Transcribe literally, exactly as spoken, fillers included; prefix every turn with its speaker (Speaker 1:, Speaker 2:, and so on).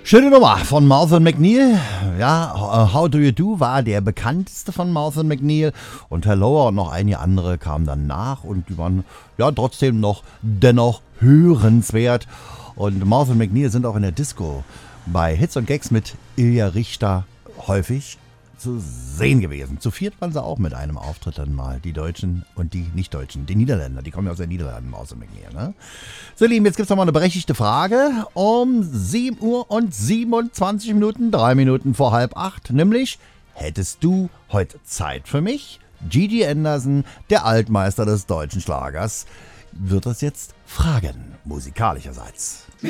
Speaker 1: Schöne Nummer von Martha McNeil. Ja, How Do You Do war der bekannteste von Martha McNeil. Und Hello und noch einige andere kamen dann nach. Und die waren ja trotzdem noch dennoch hörenswert. Und Martha McNeil sind auch in der Disco bei Hits und Gags mit Ilja Richter häufig zu sehen gewesen. Zu viert waren sie auch mit einem Auftritt dann mal. Die Deutschen und die Nicht-Deutschen. Die Niederländer, die kommen ja aus den Niederlanden, Martha McNeil, ne? So, Lieben, jetzt gibt es nochmal eine berechtigte Frage um sieben Uhr und siebenundzwanzig Minuten, drei Minuten vor halb acht. Nämlich, hättest du heute Zeit für mich? Gigi Anderson, der Altmeister des deutschen Schlagers, wird das jetzt fragen, musikalischerseits.